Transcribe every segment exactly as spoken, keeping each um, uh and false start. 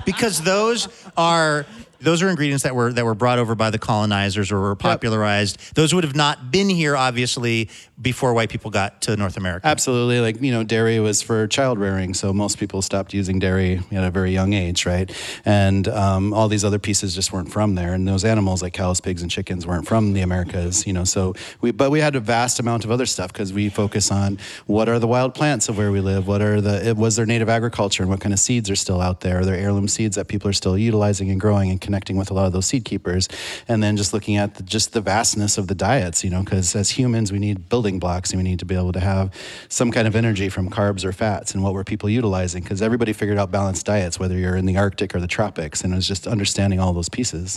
because those are those are ingredients that were that were brought over by the colonizers or were popularized. Yep. Those would have not been here, obviously, before white people got to North America. Absolutely. Like, you know, dairy was for child rearing, so most people stopped using dairy at a very young age, right? And um, all these other pieces just weren't from there. And those animals like cows, pigs, and chickens weren't from the Americas, you know. So we, but we had a vast amount of other stuff because we focus on what are the wild plants of where we live, what are the, was there native agriculture, and what kind of seeds are still out there? Are there heirloom seeds that people are still utilizing and growing and connecting with a lot of those seed keepers? And then just looking at the, just the vastness of the diets, you know, because as humans, we need building blocks and we need to be able to have some kind of energy from carbs or fats, and what were people utilizing? Because everybody figured out balanced diets, whether you're in the Arctic or the tropics, and it was just understanding all those pieces.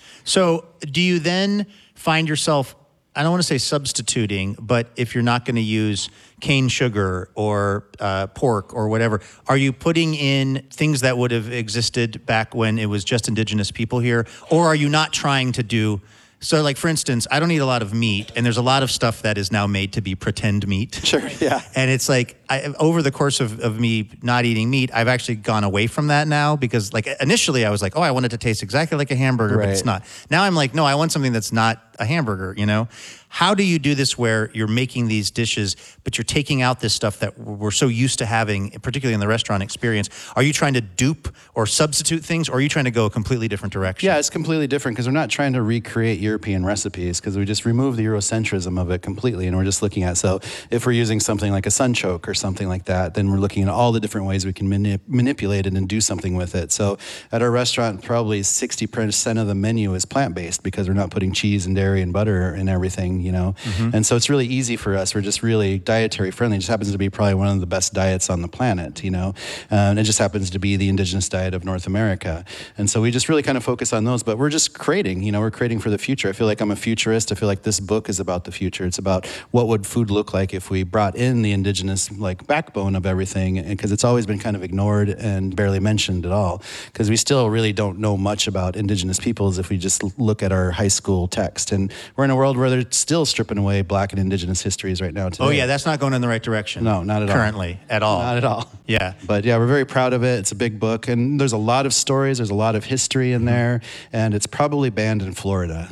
So do you then find yourself, I don't want to say substituting, but if you're not going to use cane sugar or uh, pork or whatever, are you putting in things that would have existed back when it was just indigenous people here? Or are you not trying to do, so like for instance, I don't eat a lot of meat, and there's a lot of stuff that is now made to be pretend meat. Sure, yeah. And it's like, I, over the course of, of me not eating meat, I've actually gone away from that now because like initially I was like, oh, I want it to taste exactly like a hamburger, right. But it's not. Now I'm like, no, I want something that's not a hamburger, you know? How do you do this where you're making these dishes, but you're taking out this stuff that we're so used to having, particularly in the restaurant experience? Are you trying to dupe or substitute things, or are you trying to go a completely different direction? Yeah, it's completely different because we're not trying to recreate European recipes, because we just remove the Eurocentrism of it completely, and we're just looking at, so if we're using something like a sunchoke or something like that, then we're looking at all the different ways we can manip- manipulate it and do something with it. So at our restaurant, probably sixty percent of the menu is plant-based because we're not putting cheese and dairy and butter and everything, you know. Mm-hmm. And so it's really easy for us. We're just really dietary friendly. It just happens to be probably one of the best diets on the planet, you know. Uh, and it just happens to be the indigenous diet of North America. And so we just really kind of focus on those, but we're just creating, you know, we're creating for the future. I feel like I'm a futurist. I feel like this book is about the future. It's about what would food look like if we brought in the indigenous like backbone of everything, because it's always been kind of ignored and barely mentioned at all, because we still really don't know much about indigenous peoples if we just look at our high school text. And we're in a world where they're still stripping away black and indigenous histories right now today. Oh yeah, that's not going in the right direction. No, not at all. Currently, at all. Not at all. Yeah. But yeah, we're very proud of it. It's a big book, and there's a lot of stories, there's a lot of history in there, and it's probably banned in Florida.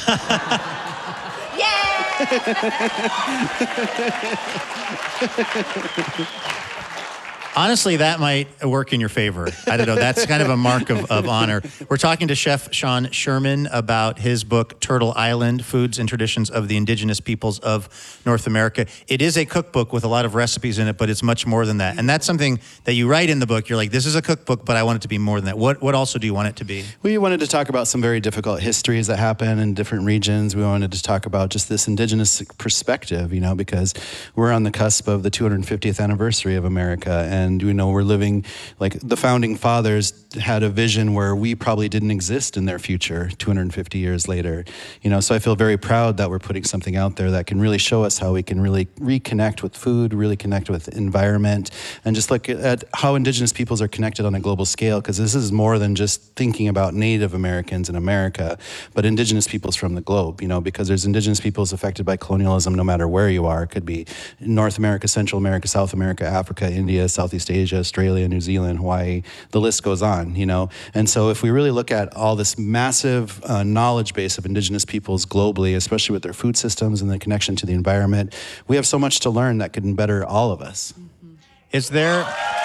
Honestly, that might work in your favor. I don't know. That's kind of a mark of, of honor. We're talking to Chef Sean Sherman about his book, Turtle Island, Foods and Traditions of the Indigenous Peoples of North America. It is a cookbook with a lot of recipes in it, but it's much more than that. And that's something that you write in the book. You're like, this is a cookbook, but I want it to be more than that. What, what also do you want it to be? We wanted to talk about some very difficult histories that happen in different regions. We wanted to talk about just this indigenous perspective, you know, because we're on the cusp of the two hundred fiftieth anniversary of America. And And, you know, we're living, like the founding fathers had a vision where we probably didn't exist in their future two hundred fifty years later. You know, so I feel very proud that we're putting something out there that can really show us how we can really reconnect with food, really connect with environment, and just look at how indigenous peoples are connected on a global scale, because this is more than just thinking about Native Americans in America, but indigenous peoples from the globe, you know, because there's indigenous peoples affected by colonialism no matter where you are. It could be North America, Central America, South America, Africa, India, Southeast Asia, Australia, New Zealand, Hawaii, the list goes on, you know. And so if we really look at all this massive uh, knowledge base of indigenous peoples globally, especially with their food systems and the connection to the environment, we have so much to learn that can better all of us. Mm-hmm. Is there...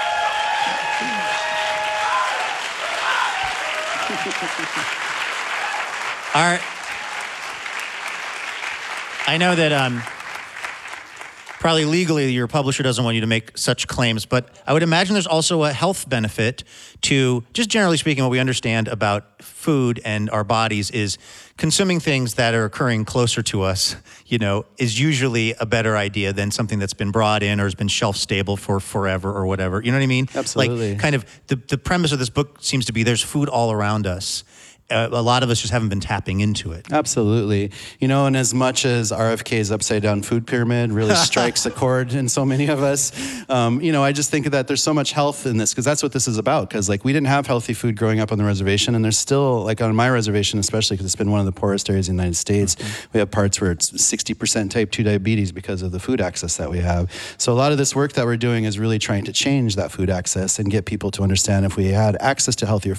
All right. I know that... Um, Probably legally, your publisher doesn't want you to make such claims, but I would imagine there's also a health benefit to, just generally speaking, what we understand about food and our bodies is consuming things that are occurring closer to us, you know, is usually a better idea than something that's been brought in or has been shelf stable for forever or whatever. You know what I mean? Absolutely. Like, kind of, the, the premise of this book seems to be there's food all around us. Uh, a lot of us just haven't been tapping into it. Absolutely. You know, and as much as R F K's upside down food pyramid really strikes a chord in so many of us, um, you know, I just think that there's so much health in this, because that's what this is about. Because like we didn't have healthy food growing up on the reservation, and there's still, like on my reservation especially, because it's been one of the poorest areas in the United States, mm-hmm. we have parts where it's sixty percent type two diabetes because of the food access that we have. So a lot of this work that we're doing is really trying to change that food access and get people to understand if we had access to healthier